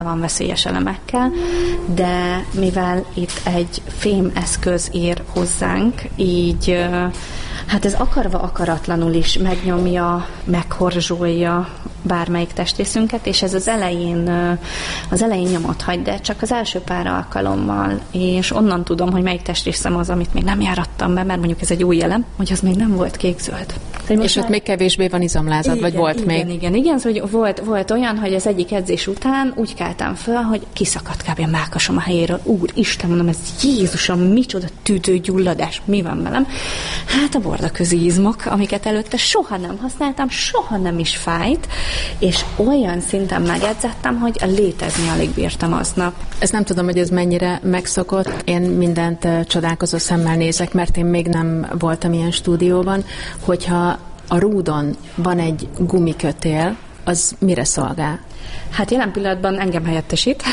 van veszélyes elemekkel, de mivel itt egy fém eszköz ér hozzánk, így hát ez akarva akaratlanul is megnyomja, meghorzsolja bármelyik testrészünket, és ez az elején nyomot hagy, de csak az első pár alkalommal, és onnan tudom, hogy melyik testrészem az, amit még nem járattam be, mert mondjuk ez egy új elem, hogy az még nem volt kék-zöld. És ott még kevésbé van izomlázad, vagy volt még? Igen, hogy volt olyan, hogy az egyik edzés után úgy keltem föl, hogy kiszakadt kb. A mellkasom a helyéről. Úristen, mondom, ez Jézusom, micsoda tüdőgyulladás, mi van velem? Hát a bordaközi izmok, amiket előtte soha nem használtam, soha nem is fájt, és olyan szinten megedzettem, hogy létezni alig bírtam aznap. Ezt nem tudom, hogy ez mennyire megszokott. Én mindent csodálkozó szemmel nézek, mert én még nem voltam ilyen stúdióban, hogyha a rúdon van egy gumikötél, az mire szolgál? Hát jelen pillanatban engem helyettesít.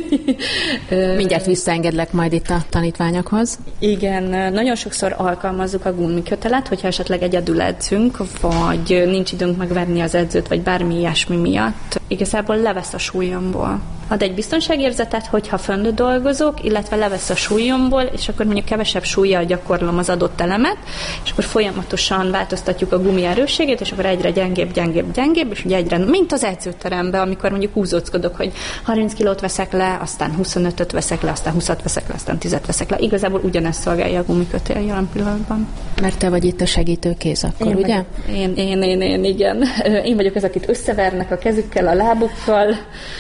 Mindjárt visszaengedlek majd itt a tanítványokhoz. Igen, nagyon sokszor alkalmazzuk a gumikötelet, hogyha esetleg egyedül edzünk, vagy nincs időnk megverni az edzőt, vagy bármi ilyesmi miatt. Igazából levesz a súlyomból. Ad egy biztonságérzetet, hogyha fönt dolgozok, illetve levesz a súlyomból, és akkor mondjuk kevesebb súllyal gyakorlom az adott elemet, és akkor folyamatosan változtatjuk a gumi erősségét, és akkor egyre gyengébb, és ugye egyre, mint az edzőteremben, amikor mondjuk húzóckodok, hogy 30 kilót veszek le, aztán 25-öt veszek le, aztán 20-at veszek le, aztán 10-et veszek le. Igazából ugyanezt szolgálja a gumikötél jelen pillanatban. Mert te vagy itt a segítőkéz akkor, ugye? Én, igen. Én vagyok az, akit összevernek a kezükkel, a lábukkal.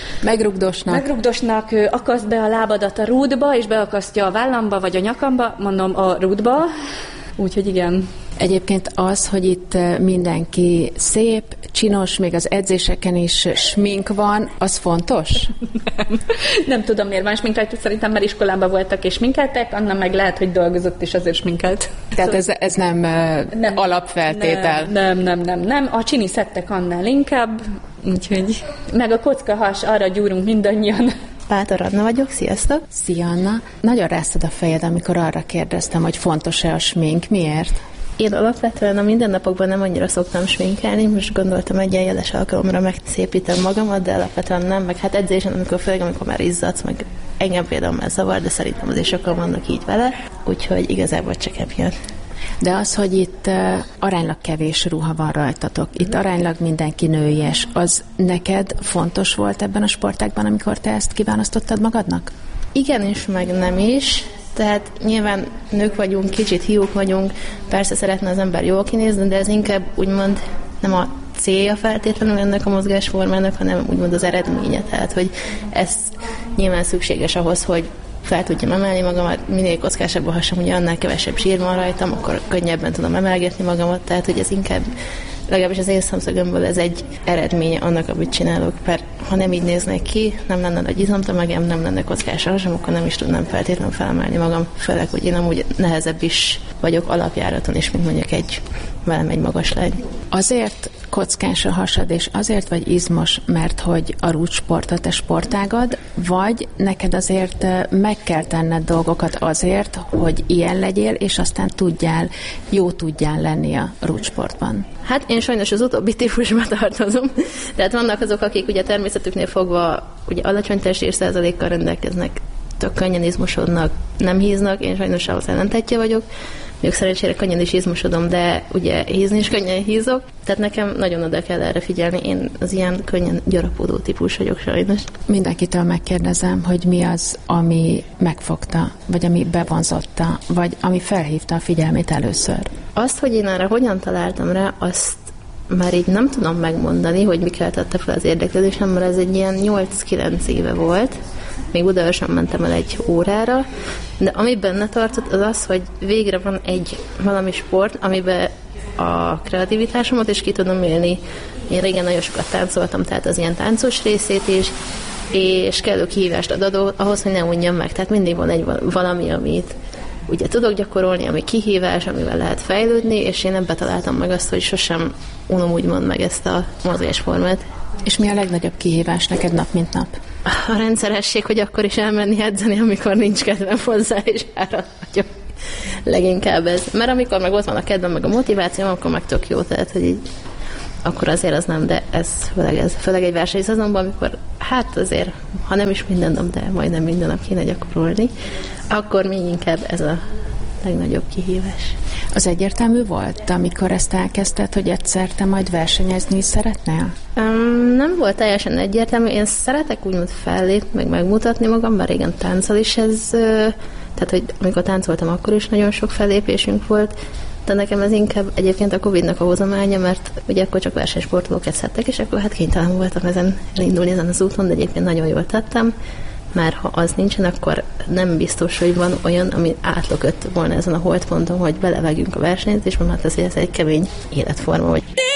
Megrugdosnak, akaszt be a lábadat a rúdba, és beakasztja a vállamba, vagy a nyakamba, mondom a rúdba. Úgyhogy igen. Egyébként az, hogy itt mindenki szép, csinos, még az edzéseken is smink van, az fontos? Nem tudom, miért van sminkeltük, szerintem már iskolában voltak és sminkeltek, Anna meg lehet, hogy dolgozott és azért sminkelt. Tehát ez nem alapfeltétel? Nem. A csini szettek annál inkább, úgyhogy meg a kockahas, arra gyúrunk mindannyian. Bátor Anna vagyok, sziasztok! Szia Anna! Nagyon ráztad a fejed, amikor arra kérdeztem, hogy fontos-e a smink. Miért? Én alapvetően a mindennapokban nem annyira szoktam sminkelni, most gondoltam egy ilyen jeles alkalomra megszépítem magamat, de alapvetően nem, meg hát edzésen, amikor már izzadsz, meg engem például már zavar, de szerintem azért sokan vannak így vele, úgyhogy igazából csak emiatt. De az, hogy itt aránylag kevés ruha van rajtatok, itt aránylag mindenki nőies, az neked fontos volt ebben a sportágban, amikor te ezt kiválasztottad magadnak? Igen is, meg nem is. Tehát nyilván nők vagyunk, kicsit hiúk vagyunk, persze szeretne az ember jól kinézni, de ez inkább úgymond nem a célja feltétlenül ennek a mozgásformának, hanem úgymond az eredménye. Tehát, hogy ez nyilván szükséges ahhoz, hogy fel tudjam emelni magamat, minél kockásabb a hasam, ugye annál kevesebb zsír van rajtam, akkor könnyebben tudom emelgetni magamat, tehát hogy ez inkább, legalábbis az én szemszögömből ez egy eredménye annak, amit csinálok, mert ha nem így néznék ki, nem lenne nagy izomtömegem, nem lenne kockás a hasam, akkor nem is tudnám feltétlenül felemelni magam, főleg, hogy én amúgy nehezebb is vagyok alapjáraton is, mint mondjuk velem egy magas lány. Azért kockás a hasad, és azért vagy izmos, mert hogy a rúdsportot te sportágad, vagy neked azért meg kell tenned dolgokat azért, hogy ilyen legyél, és aztán jó tudjál lenni a rúdsportban? Hát én sajnos az utóbbi típusba tartozom. Tehát vannak azok, akik ugye természetüknél fogva ugye alacsony testsír-százalékkal rendelkeznek, tök könnyen izmosodnak, nem híznak, én sajnos ahhoz ellentetje vagyok. Még szerencsére könnyen is izmosodom, de ugye hízni is könnyen hízok, tehát nekem nagyon oda kell erre figyelni. Én az ilyen könnyen gyarapodó típus vagyok sajnos. Mindenkitől megkérdezem, hogy mi az, ami megfogta, vagy ami bevonzotta, vagy ami felhívta a figyelmét először. Azt, hogy én erre hogyan találtam rá, azt már így nem tudom megmondani, hogy mi keltette fel az érdeklődésem, mert ez egy ilyen 8-9 éve volt. Még Budaörsön mentem el egy órára, de ami benne tartott, az az, hogy végre van egy valami sport, amiben a kreativitásomat is ki tudom élni. Én régen nagyon sokat táncoltam, tehát az ilyen táncos részét is, és kellő kihívást ad ahhoz, hogy ne unjam meg. Tehát mindig van egy valami, amit ugye tudok gyakorolni, ami kihívás, amivel lehet fejlődni, és én ebbe találtam meg azt, hogy sosem unom úgymond meg ezt a mozgásformát. És mi a legnagyobb kihívás neked nap, mint nap? A rendszeresség, hogy akkor is elmenni edzeni, amikor nincs kedvem hozzá, és árat vagyok. Leginkább ez. Mert amikor meg ott van a kedvem, meg a motiváció, akkor meg tök jó. Tehát, hogy így akkor azért az nem, de ez főleg egy versenyszezonban, amikor hát azért, ha nem is minden nap, de majdnem minden nap kéne gyakorolni, akkor még inkább ez a legnagyobb kihívás. Az egyértelmű volt, amikor ezt elkezdted, hogy egyszer te majd versenyezni szeretnél? Nem volt teljesen egyértelmű. Én szeretek úgymond fellépni, meg megmutatni magam, bár régen tánccal is ez, tehát hogy amikor táncoltam, akkor is nagyon sok fellépésünk volt, de nekem ez inkább egyébként a Covid-nak a hozománya, mert ugye akkor csak versenysportolók kezdhettek, és akkor hát kénytelen voltam elindulni ezen az úton, de egyébként nagyon jól tettem, mert ha az nincsen, akkor nem biztos, hogy van olyan, ami átlökött volna ezen a holdponton, hogy belevágjunk a versenyt, és mondhat, hogy ez egy kemény életforma, vagy